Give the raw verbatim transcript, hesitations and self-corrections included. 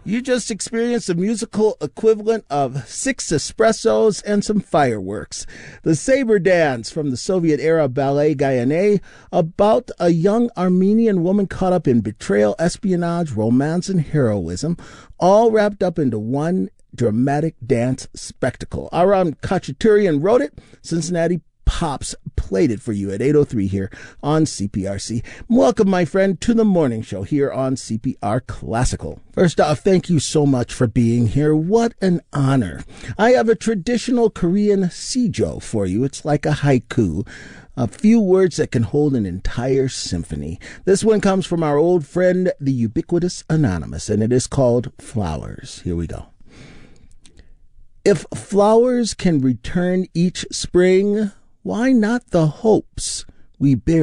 You just experienced the musical equivalent of six espressos and some fireworks. The Saber Dance from the Soviet-era Ballet Gayane, about a young Armenian woman caught up in betrayal, espionage, romance, and heroism, all wrapped up into one dramatic dance spectacle. Aram Khachaturian wrote it. Cincinnati Pops played it for you at eight oh three here on C P R C. Welcome, my friend, to the morning show here on C P R Classical. First off, thank you so much for being here. What an honor. I have a traditional Korean sijo for you. It's like a haiku. A few words that can hold an entire symphony. This one comes from our old friend, the ubiquitous Anonymous, and it is called Flowers. Here we go. If flowers can return each spring, why not the hopes we bear?